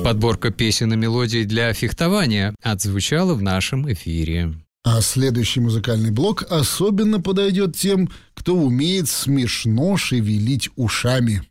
Подборка песен и мелодий для фехтования отзвучала в нашем эфире. А следующий музыкальный блок особенно подойдет тем, кто умеет смешно шевелить ушами.